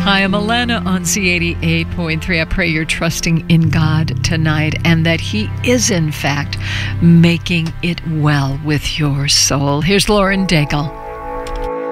Hi, I'm Alana on C88.3. I pray you're trusting in God tonight and that He is, in fact, making it well with your soul. Here's Lauren Daigle.